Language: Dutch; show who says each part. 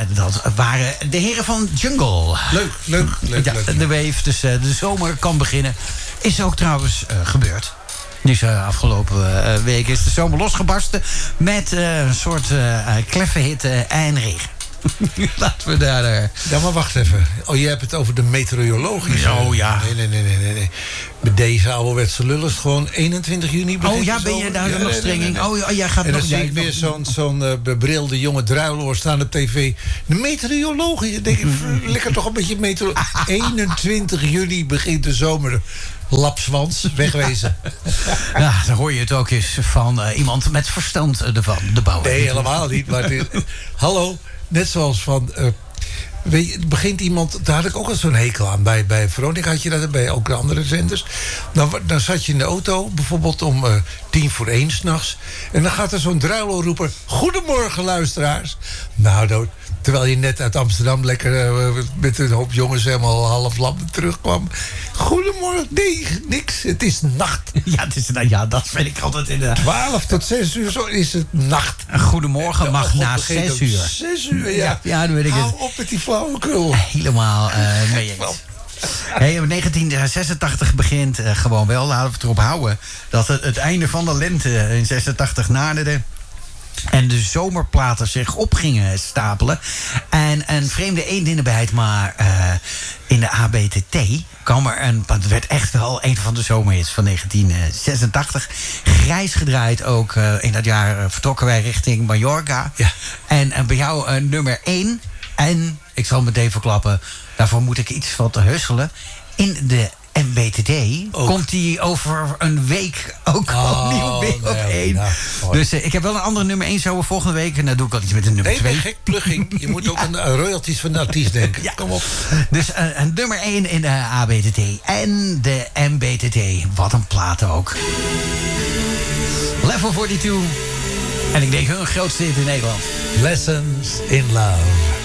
Speaker 1: dat waren de heren van Jungle.
Speaker 2: Leuk.
Speaker 1: De Wave, dus de zomer kan beginnen. Is ook trouwens gebeurd. Dus afgelopen week is de zomer losgebarsten met een soort kleffe hitte en regen. Laten we daar...
Speaker 2: Ja, maar wacht even. Oh, je hebt het over de meteorologische...
Speaker 1: Oh, ja.
Speaker 2: Nee. Met deze ouderwetse lul is het gewoon 21 juni begint.
Speaker 1: Oh ja, ben je daar nog streng in? Oh, jij gaat
Speaker 2: en
Speaker 1: nog...
Speaker 2: dan zie ik weer zo'n bebrilde jonge druiloor staan op tv. De meteorologie. Dan denk ik, lekker toch een beetje meteorologie. 21 juli begint de zomer. Lapswans, wegwezen.
Speaker 1: Ja, dan hoor je het ook eens van iemand met verstand ervan, de bouwer.
Speaker 2: Nee, helemaal niet. Maar hallo, net zoals van... weet je, begint iemand... Daar had ik ook al zo'n hekel aan. Bij Veronica had je dat, bij ook de andere zenders. Dan zat je in de auto, bijvoorbeeld om 1:50 s'nachts. En dan gaat er zo'n druiloor roepen... Goedemorgen, luisteraars. Nou, terwijl je net uit Amsterdam lekker met een hoop jongens helemaal half lam terugkwam. Goedemorgen, nee, niks. Het is nacht.
Speaker 1: Ja, dat vind ik altijd inderdaad.
Speaker 2: 12 tot 6 uur, zo is het nacht.
Speaker 1: Een goedemorgen mag na 6 uur.
Speaker 2: 6 uur, ja.
Speaker 1: Ja, dan weet ik het.
Speaker 2: Hou op met die flauwekul.
Speaker 1: Helemaal mee eens. Hey, 1986 begint gewoon wel, laten we het erop houden... dat het einde van de lente in 86 naderde... en de zomerplaten zich op gingen stapelen. En een vreemde eend in de bijt, maar in de ABTT kwam er het werd echt wel een van de zomerhits van 1986. Grijs gedraaid ook. In dat jaar vertrokken wij richting Mallorca.
Speaker 2: Ja.
Speaker 1: En bij jou nummer 1. En, ik zal meteen verklappen... daarvoor moet ik iets van te husselen. In de MBTD komt die over een week ook opnieuw weer op 1. Nou, dus ik heb wel een andere nummer 1 zo volgende week. En dan doe ik al iets met een nummer 2.
Speaker 2: Nee, gek plugging. Je moet ook aan de royalties van de artiest denken. Ja. Kom op.
Speaker 1: Dus een nummer 1 in de ABTT en de MBTT. Wat een plaat ook. Level 42. En ik denk hun grootste hit in Nederland.
Speaker 2: Lessons in Love.